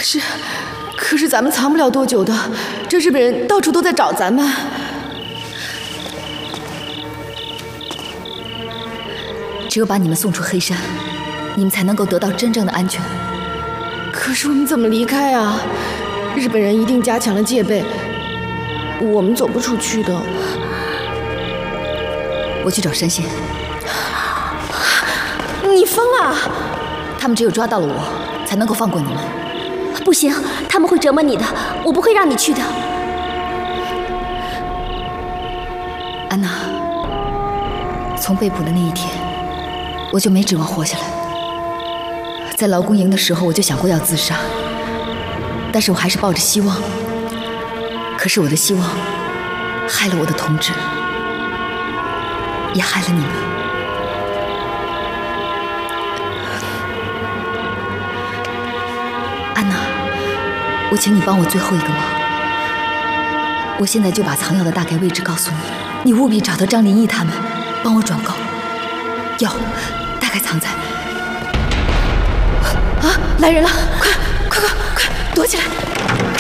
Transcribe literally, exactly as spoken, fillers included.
是，可是咱们藏不了多久的，这日本人到处都在找咱们。 只有把你们送出黑山，你们才能够得到真正的安全。 可是我们怎么离开啊？日本人一定加强了戒备，我们走不出去的。 我去找山县。 你疯了！ 他们只有抓到了我，才能够放过你们。 不行，他们会折磨你的，我不会让你去的。 安娜，从被捕的那一天，我就没指望活下来。在劳工营的时候，我就想过要自杀，但是我还是抱着希望。可是我的希望害了我的同志，也害了你们。安娜，我请你帮我最后一个忙。我现在就把藏药的大概位置告诉你，你务必找到张林义他们，帮我转告。药大概藏在……啊，来人了！快快快快，躲起来！